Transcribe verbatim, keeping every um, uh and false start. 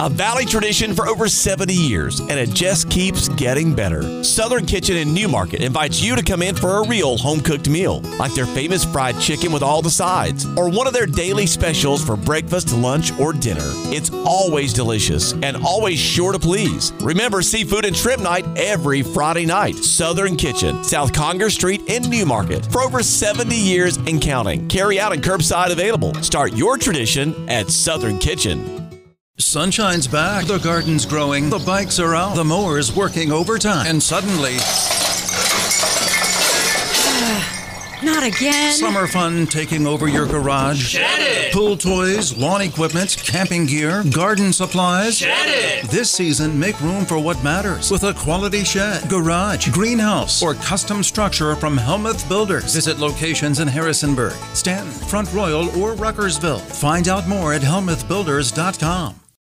A Valley tradition for over seventy years, and it just keeps getting better. Southern Kitchen in Newmarket invites you to come in for a real home-cooked meal, like their famous fried chicken with all the sides, or one of their daily specials for breakfast, lunch, or dinner. It's always delicious and always sure to please. Remember seafood and shrimp night every Friday night. Southern Kitchen, South Conger Street in Newmarket. For over seventy years and counting. Carry out and curbside available. Start your tradition at Southern Kitchen. Sunshine's back, the garden's growing, the bikes are out, the mower's working overtime, and suddenly... Not again. Summer fun taking over your garage. Shed it. Pool toys, lawn equipment, camping gear, garden supplies. Shed it. This season, make room for what matters with a quality shed, garage, greenhouse, or custom structure from Helmuth Builders. Visit locations in Harrisonburg, Stanton, Front Royal, or Ruckersville. Find out more at helmuth builders dot com.